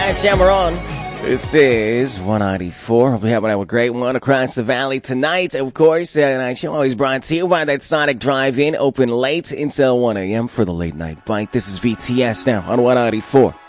Last time we're on. This is 194. Hope you're having a great one across the valley tonight. Of course, tonight's show always brought to you by that Sonic Drive-In, open late until 1 a.m. for the late night bite. This is VTS now on 194.